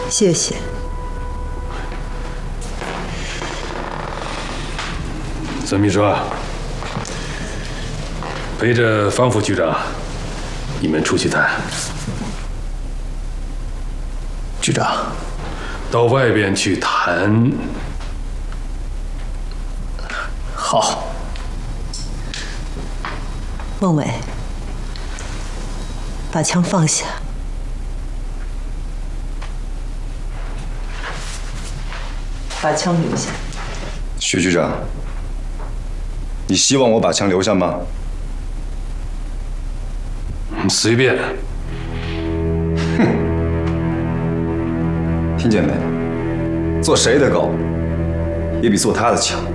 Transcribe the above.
谢谢。 孙秘书，陪着方副局长，你们出去谈。 局长， 到外边去谈。 好。 孟伟，把枪放下。把枪留下。 徐局长，你希望我把枪留下吗？ 随便。 哼，听见没？做谁的狗，也比做他的强。